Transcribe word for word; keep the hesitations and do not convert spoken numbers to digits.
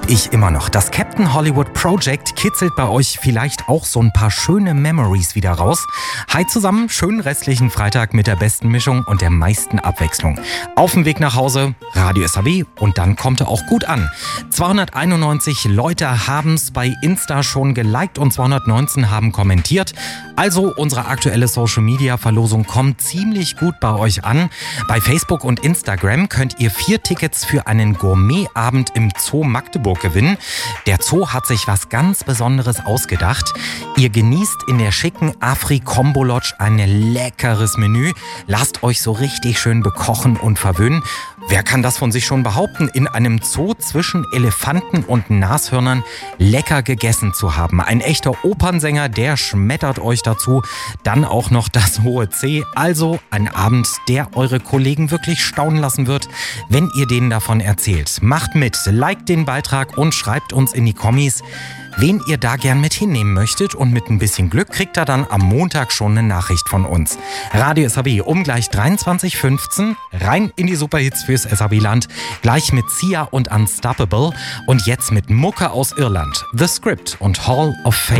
ich immer noch. Das Captain Hollywood Project kitzelt bei euch vielleicht auch so ein paar schöne Memories wieder raus. Hi zusammen, schönen restlichen Freitag mit der besten Mischung und der meisten Abwechslung. Auf dem Weg nach Hause, Radio S H B und dann kommt er auch gut an. zweihunderteinundneunzig Leute haben es bei Insta schon geliked und zweihundertneunzehn haben kommentiert. Also unsere aktuelle Social-Media-Verlosung kommt ziemlich gut bei euch an. Bei Facebook und Instagram könnt ihr vier Tickets für einen Gourmetabend im Zoo Magdeburg gewinnen. Der Zoo hat sich was ganz Besonderes ausgedacht. Ihr genießt in der schicken Afri-Combo Lodge ein leckeres Menü. Lasst euch so richtig schön bekochen und verwöhnen. Wer kann das von sich schon behaupten, in einem Zoo zwischen Elefanten und Nashörnern lecker gegessen zu haben? Ein echter Opernsänger, der schmettert euch dazu. Dann auch noch das hohe C. Also ein Abend, der eure Kollegen wirklich staunen lassen wird, wenn ihr denen davon erzählt. Macht mit, liked den Beitrag und schreibt uns in die Kommis, wen ihr da gern mit hinnehmen möchtet. Und mit ein bisschen Glück kriegt er dann am Montag schon eine Nachricht von uns. Radio S H B um gleich dreiundzwanzig Uhr fünfzehn. Rein in die Superhits fürs S H B-Land. Gleich mit Sia und Unstoppable. Und jetzt mit Mucke aus Irland. The Script und Hall of Fame.